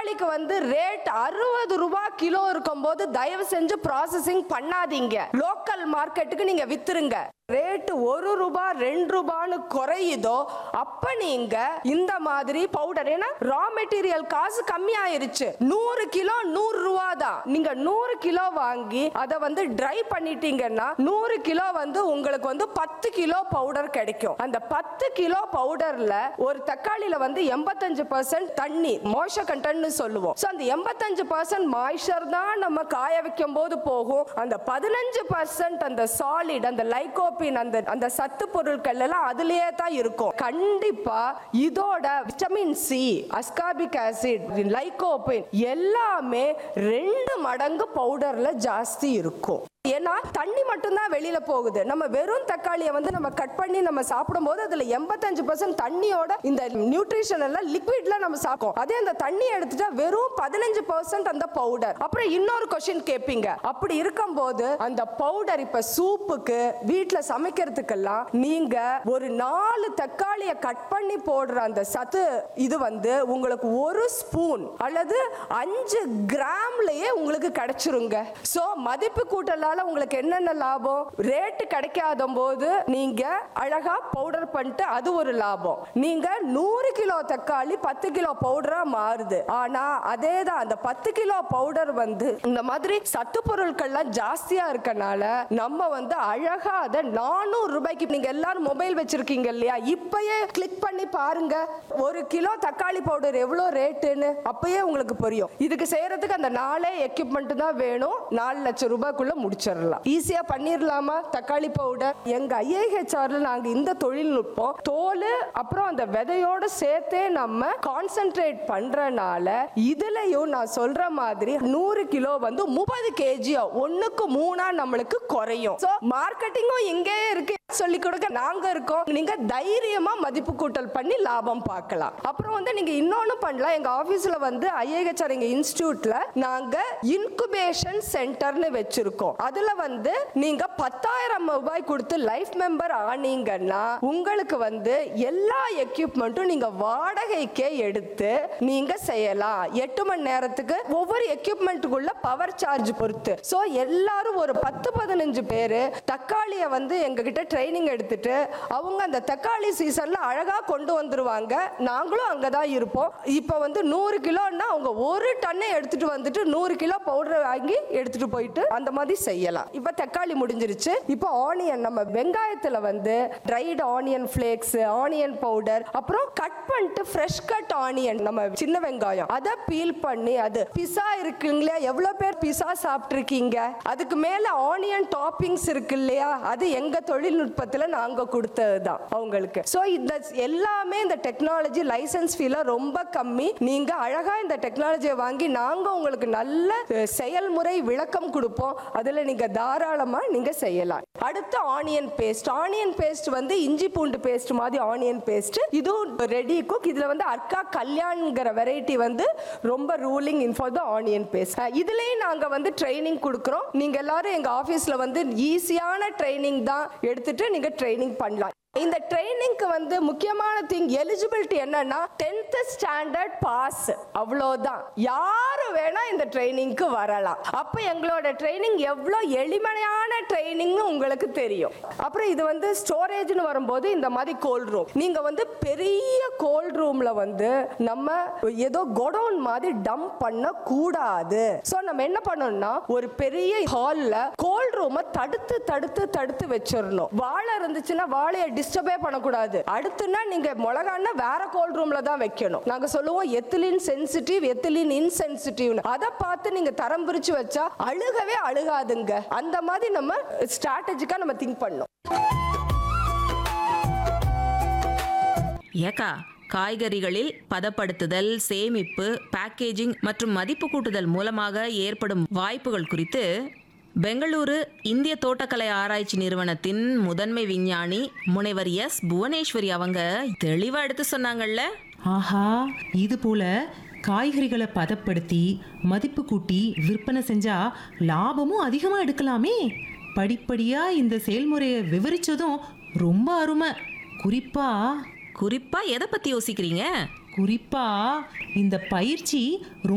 தக்காளிக்கு வந்து ரேட் 60 ரூபாய் கிலோ இருக்கும்போது தயவு செஞ்சு ப்ராசஸிங் பண்ணாதீங்க. லோக்கல் மார்க்கெட்டுக்கு நீங்க வித்துருங்க. ரேட்டு 1 ரூபாய் 2 ரூபான்னு குறையுதோ அப்ப நீங்க இந்த மாதிரி பவுடர், ஏன்னா ரா மெட்டீரியல் காசு கம்மியாயிருச்சு. 100 கிலோ 100 ரூபா தான். நீங்க 100 கிலோ வாங்கி அதை வந்து ட்ரை பண்ணிட்டீங்கன்னா 100 கிலோ வந்து உங்களுக்கு வந்து 10 கிலோ பவுடர் கிடைக்கும். அந்த 10 கிலோ பவுடர்ல ஒரு தக்காளியில வந்து 85% தண்ணி மாய்ஸ்சர் கண்டென்ட்னு சொல்லுவோம். சோ அந்த 85% மாய்ஸ்சர் தான் நம்ம காய வைக்கும் போது போகும். அந்த 15% அந்த சாலிட், அந்த லைகோபின், அந்த சத்து பொருட்கள் எல்லாம் அதுலயே தான் இருக்கும். கண்டிப்பா இதோட vitamin C, ascorbic acid, lycopene எல்லாமே 2 மடங்கு பவுடர்ல ஜாஸ்தி இருக்கும். ஏன்னா தண்ணி மட்டும் தான் வெளியில போகுது. நம்ம வெறும் தக்காளியை வந்து நம்ம கட் பண்ணி நம்ம சாப்பிடும்போது அதுல 85% தண்ணியோட இந்த நியூட்ரிஷன் எல்லாம் லிக்விட்ல நம்ம சாப்பிடும். அதே அந்த தண்ணி எடுத்துட்டா வெறும் 15% அந்த பவுடர். அப்புறம் இன்னொரு क्वेश्चन கேட்பீங்க, அப்படி இருக்கும்போது அந்த பவுடர் இப்ப சூப்புக்கு வீட்ல சமைக்கிறதுக்கெல்லாம் நீங்க ஒரு 4 தக்காளியை கட் பண்ணி போடுற அந்த சத்து இது வந்து உங்களுக்கு 1 ஸ்பூன் அல்லது 5 கிராம்லயே உங்களுக்கு கிடைச்சிருங்க. சோ மதிப்பு கூட்டலால உங்களுக்கு என்னென்ன லாபம்? ரேட் கிடைக்காத போது நீங்க அழகா பவுடர் பண்ணிட்டு அது ஒரு லாபம். நீங்க 100 கிலோ தக்காளி 10 கிலோ பவுடரா மாறுது. ஆனா அதேதான் அந்த 10 கிலோ பவுடர் வந்து இந்த மாதிரி சத்து பொருட்கள்லாம் ஜாஸ்தியா இருக்கனால நம்ம வந்து அழகா அதை 400 ரூபாய்க்கு, நீங்க எல்லாரும் மொபைல் வச்சிருக்கீங்க இல்லையா, இப்பயே கிளிக் பண்ணி பாருங்க 1 கிலோ தக்காளி பவுடர் எவ்வளவு ரேட்டுன்னு. அப்பயே உங்களுக்கு புரியும். இதுக்கு செய்யறதுக்கு அந்த 4 எக்யூப்மெண்ட் தான் வேணும். 4 லட்சம் ரூபாய்க்குள்ள முடிச்சிடலாம். ஈஸியா பண்ணிரலாமா தக்காளி பவுடர்? எங்க IIHRல நாங்க இந்த தொழில்நுட்பம் தோல் அப்புறம் அந்த விதையோட சேர்த்தே நம்ம கான்சென்ட்ரேட் பண்றனால இதுலயும் நான் சொல்ற மாதிரி 100 கிலோ வந்து 30 kg 1க்கு 3 நம்மளுக்கு குறையும். சோ மார்க்கெட்டிங்கும் இங்கே இருக்கு, சொல்லி கொடுக்க நாங்க இருக்கோம். நீங்க தைரியமா மதிப்பு கூட்டல் பண்ணி லாபம் பார்க்கலாம். அப்புறம் வந்து நீங்க இன்னொன்னு பண்ணலாம். எங்க ஆபீஸ்ல வந்து IIHR எங்க இன்ஸ்டிடியூட்ல நாங்க இன்குபேஷன் சென்டர்னு வச்சிருக்கோம். அதுல வந்து நீங்க 10,000 ரூபாய் கொடுத்து லைஃப் மெம்பர் ஆனீங்கன்னா உங்களுக்கு வந்து எல்லா எக்யூப்மெண்ட்டும் நீங்க வாடகைக்கே எடுத்து நீங்க செய்யலாம். 8 மணி நேரத்துக்கு ஒவ்வொரு எக்யூப்மெண்ட்டுக்குள்ள பவர் சார்ஜ் பொறுத்து. சோ எல்லாரும் ஒரு 10-15 பேரு தக்காளியை வந்து எங்க கிட்ட ட்ரைனிங் எடுத்துட்டு அவங்க அந்த தக்காளி சீசன்ல அழகா கொண்டு வந்துருவாங்க. நாங்களும் அங்கதான் இருப்போம். இப்ப வந்து 100 கிலோன்னா அவங்க 1 டன்னை எடுத்துட்டு வந்துட்டு 100 கிலோ பவுடர் வாங்கி எடுத்துட்டு போயிட்டு அந்த மாதிரி செய்யலாம். இப்ப தக்காளி முடிஞ்சிருச்சு. இப்போ ஆனியன், நம்ம வெங்காயத்துல வந்து dried onion flakes, onion powder, அப்புறம் கட் பண்ணிட்டு ஃப்ரெஷ் கட் ஆனியன், நம்ம சின்ன வெங்காயம் அதை பீல் பண்ணி, அது பிஸா இருக்குங்களா, எவ்வளவு பேர் பிஸா சாப்பிட்டுருக்கீங்க? அதுக்கு மேல ஆனியன் டாப்பிங்ஸ் இருக்கு இல்லையா, அது எங்க தொழில்நுட்பத்துல நாங்க கொடுத்ததுதான் அவங்களுக்கு. சோ இந்த எல்லாமே இந்த டெக்னாலஜி லைசன்ஸ் ஃபீல ரொம்ப கம்மி. நீங்க அழகா இந்த டெக்னாலஜியை வாங்கி நாங்க உங்களுக்கு நல்ல செயல்முறை விளக்கம் கொடுப்போம். அதுல நீங்க தாராளமா நீங்க செய்யலாம். அடுத்து ஆனியன் பேஸ்ட். ஆனியன் பேஸ்ட் வந்து இஞ்சி பூண்டு பேஸ்ட் மாதிரி ஆனியன் பேஸ்ட். இது ரெடி குக். இதுல வந்து அர்க்கா கல்யாண்ங்கிற வெரைட்டி வந்து ரொம்ப ruling in for the onion paste. இதுலயும் நாங்க வந்து ட்ரைனிங் கொடுக்கிறோம். நீங்க எல்லாரும் எங்க ஆபீஸ்ல வந்து ஈஸியான ட்ரைனிங் தான் எடுத்துட்டு நீங்க ட்ரைனிங் பண்ணலாம். இந்த ட்ரைனிங்க்கு வந்து முக்கியமான திங் எலிஜிபிலிட்டி என்னன்னா 10th ஸ்டாண்டர்ட் பாஸ், அவ்வளவுதான். யாரு வேணா இந்த ட்ரைனிங்க்கு வரலாம். அப்ப எங்களோட ட்ரைனிங் எவ்வளவு எளிமையான ட்ரைனிங்னு உங்களுக்கு தெரியும். அப்புறம் இது வந்து ஸ்டோரேஜ்னு வரும்போது இந்த மாதிரி கோல்ட் ரூம். நீங்க வந்து பெரிய கோல்ட் ரூம்ல வந்து நம்ம ஏதோ கோடவுன் மாதிரி டம்ப் பண்ண கூடாது. சோ நம்ம என்ன பண்ணணும்னா ஒரு பெரிய ஹால்ல கோல்ட் ரூமை தடுத்து தடுத்து தடுத்து வச்சிடணும். வாழை இருந்துச்சுன்னா வாழையை டிஸ்டர்பே பண்ணக்கூடாது. அடுத்துனா நீங்க மிளகான்னா வேற கோல்ட் ரூம்ல தான் வைக்கணும். நாங்க சொல்லுவோம் எத்திலின் சென்சிட்டிவ், எத்திலின் இன்சென்சிட்டிவ். அதை பார்த்து நீங்க தரம் பிரிச்சு வச்சா அழுகவே அழுகாதுங்க. அந்த மாதிரி நம்ம ஸ்ட்ராட்டஜிக்கா நம்ம திங்க் பண்ணணும். ஏக்கா, காய்கறிகளில் பதப்படுத்துதல், சேமிப்பு, பேக்கேஜிங் மற்றும் மதிப்பு கூட்டுதல் மூலமாக ஏற்படும் வாய்ப்புகள் குறித்து பெங்களூரு இந்திய தோட்டக்கலை ஆராய்ச்சி நிறுவனத்தின் முதன்மை விஞ்ஞானி முனைவர் எஸ் புவனேஸ்வரி அவங்க தெளிவா எடுத்து சொன்னாங்கல்ல. ஆஹா, இது போல காய்கறிகளை பதப்படுத்தி மதிப்பு கூட்டி விற்பனை செஞ்சா லாபமும் அதிகமா எடுக்கலாமே. படிப்படியா இந்த செயல்முறையை விவரிச்சதும் ரொம்ப அருமை. குறிப்பா எதை பத்தி யோசிக்கிறீங்க? குறிப்பா இந்த பயிற்சி